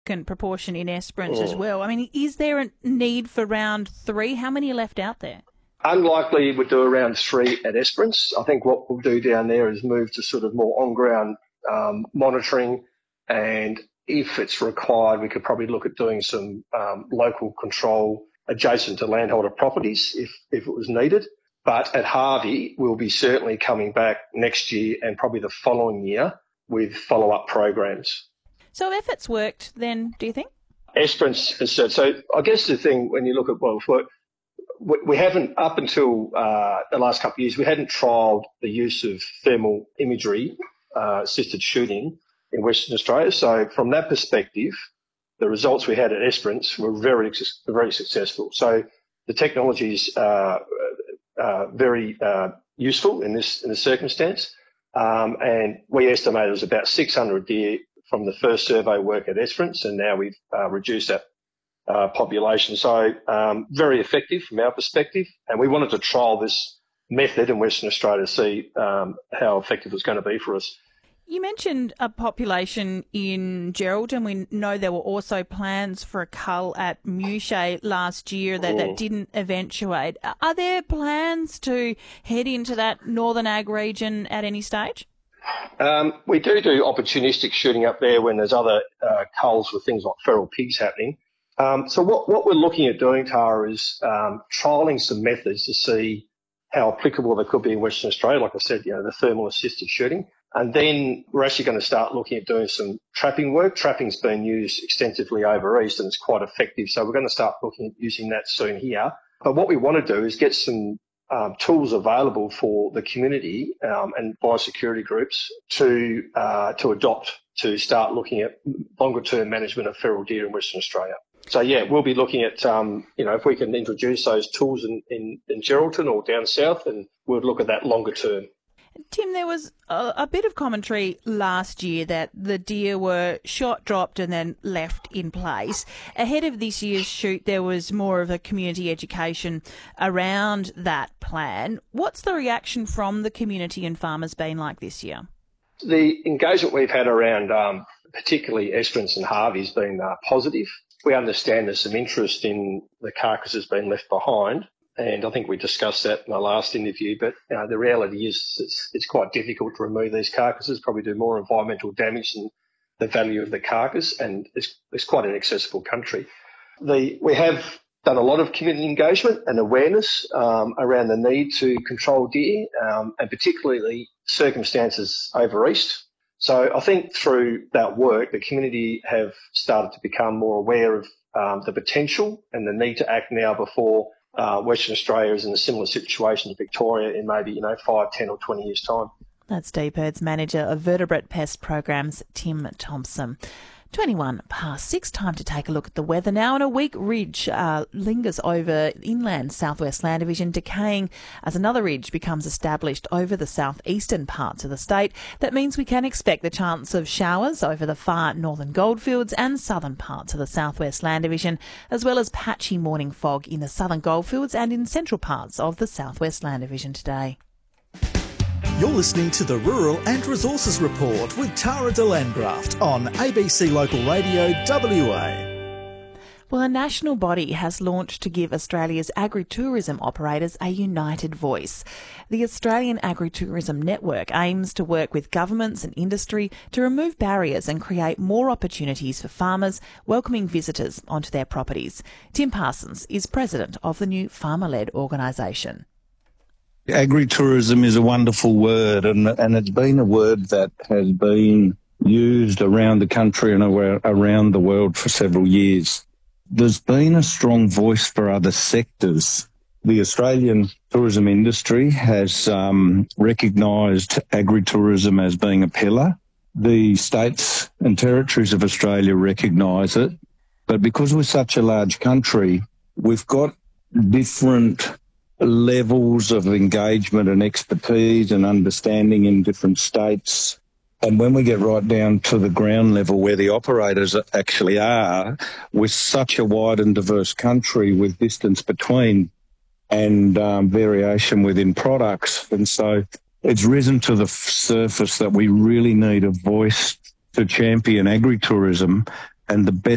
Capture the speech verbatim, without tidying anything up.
significant proportion in Esperance mm. as well. I mean, is there a need for round three? How many are left out there? Unlikely we'd do around three at Esperance. I think what we'll do down there is move to sort of more on-ground um, monitoring, and if it's required, we could probably look at doing some um, local control adjacent to landholder properties if, if it was needed. But at Harvey, we'll be certainly coming back next year and probably the following year with follow-up programs. So if it's worked, then do you think? Esperance has said. So I guess the thing when you look at well, we, we haven't, up until uh, the last couple of years, we hadn't trialled the use of thermal imagery uh, assisted shooting in Western Australia. So from that perspective, the results we had at Esperance were very, very successful. So the technology is uh, uh, very uh, useful in this in this circumstance, um, and we estimated it was about six hundred deer from the first survey work at Esperance, and now we've uh, reduced that uh, population. So um, very effective from our perspective, and we wanted to trial this method in Western Australia to see um, how effective it's going to be for us. You mentioned a population in Geraldton. We know there were also plans for a cull at Mewshay last year that, that didn't eventuate. Are there plans to head into that Northern Ag region at any stage? Um, we do do opportunistic shooting up there when there's other uh, culls with things like feral pigs happening. Um, so what, what we're looking at doing, Tara, is um, trialling some methods to see how applicable they could be in Western Australia. Like I said, you know, the thermal assisted shooting. And then we're actually going to start looking at doing some trapping work. Trapping's been used extensively over east and it's quite effective. So we're going to start looking at using that soon here. But what we want to do is get some um, tools available for the community um, and biosecurity groups to uh, to adopt to start looking at longer term management of feral deer in Western Australia. So yeah, we'll be looking at um, you know if we can introduce those tools in, in, in Geraldton or down south, and we'll look at that longer term. Tim, there was a, a bit of commentary last year that the deer were shot, dropped and then left in place. Ahead of this year's shoot, there was more of a community education around that plan. What's the reaction from the community and farmers been like this year? The engagement we've had around um, particularly Esperance and Harvey has been uh, positive. We understand there's some interest in the carcasses being left behind. And I think we discussed that in the last interview, but you know, the reality is it's, it's quite difficult to remove these carcasses, probably do more environmental damage than the value of the carcass, and it's, it's quite an accessible country. The, we have done a lot of community engagement and awareness um, around the need to control deer, um, and particularly circumstances over east. So I think through that work, the community have started to become more aware of um, the potential and the need to act now before Uh, Western Australia is in a similar situation to Victoria in maybe, you know, five, ten or twenty years' time. That's DPIRD's Manager of Vertebrate Pest Programs, Tim Thompson. twenty-one past six, time to take a look at the weather now. And a weak ridge uh, lingers over inland southwest land division, decaying as another ridge becomes established over the southeastern parts of the state. That means we can expect the chance of showers over the far northern goldfields and southern parts of the southwest land division, as well as patchy morning fog in the southern goldfields and in central parts of the southwest land division today. You're listening to the Rural and Resources Report with Tara de Landgraft on A B C Local Radio W A. Well, a national body has launched to give Australia's agritourism operators a united voice. The Australian Agritourism Network aims to work with governments and industry to remove barriers and create more opportunities for farmers welcoming visitors onto their properties. Tim Parsons is president of the new farmer-led organisation. Agritourism is a wonderful word, and and it's been a word that has been used around the country and around the world for several years. There's been a strong voice for other sectors. The Australian tourism industry has um, recognised agritourism as being a pillar. The states and territories of Australia recognise it, but because we're such a large country, we've got different levels of engagement and expertise and understanding in different states. And when we get right down to the ground level where the operators actually are, we're such a wide and diverse country with distance between and um, variation within products. And so it's risen to the surface that we really need a voice to champion agritourism, and the best